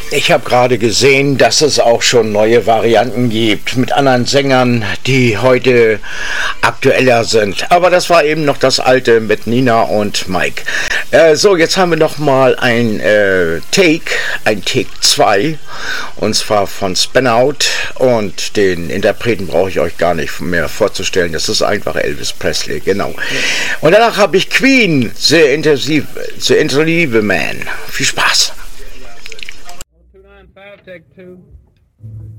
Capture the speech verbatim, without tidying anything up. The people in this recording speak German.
Ich habe gerade gesehen, dass es auch schon neue Varianten gibt mit anderen Sängern, die heute aktueller sind. Aber das war eben noch das alte mit Nina und Mike. Äh, so, jetzt haben wir noch mal ein äh, Take, ein Take zwei, und zwar von Spin-Out, und den Interpreten brauche ich euch gar nicht mehr vorzustellen. Das ist einfach Elvis Presley, genau. Und danach habe ich Queen, The Intensive, The Intensive Man. Viel Spaß. Take two.